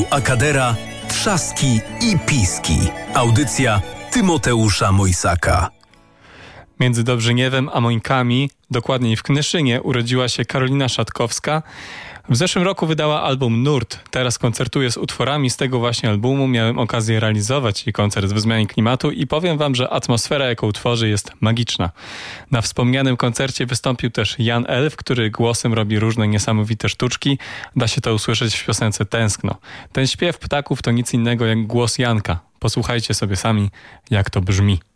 Akadera, Trzaski i Piski. Audycja Tymoteusza Mojsaka. Między Dobrzyniewem a Mońkami, dokładniej w Knyszynie, urodziła się Karolina Szatkowska. W zeszłym roku wydała album Nurt. Teraz koncertuje z utworami z tego właśnie albumu. Miałem okazję realizować jej koncert w Zmianie Klimatu i powiem wam, że atmosfera, jaką tworzy, jest magiczna. Na wspomnianym koncercie wystąpił też Jan Elf, który głosem robi różne niesamowite sztuczki. Da się to usłyszeć w piosence Tęskno. Ten śpiew ptaków to nic innego jak głos Janka. Posłuchajcie sobie sami, jak to brzmi.